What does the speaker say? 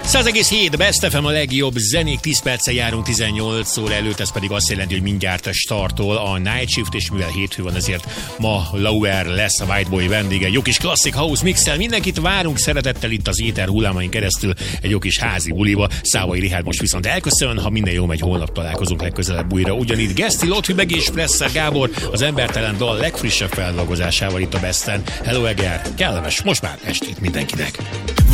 100,7 Best FM a legjobb zenék, 10 perccel járunk 18 óra előtt, ez pedig azt jelenti, hogy mindjárt startol a Night Shift, és mivel hétfő van, ezért ma Lauer lesz a White Boy vendége. Jó kis klasszik house mixel, mindenkit várunk szeretettel itt az éter hullámain keresztül egy jó kis házi buliba. Szávai Richárd most viszont elköszön, ha minden jó megy, holnap találkozunk legközelebb újra. Ugyanitt Geszti, Lothübeg és Presser Gábor az embertelen dal legfrissebb feldolgozásával itt a Besten. Hello Eger, kellemes, most már estét mindenkinek!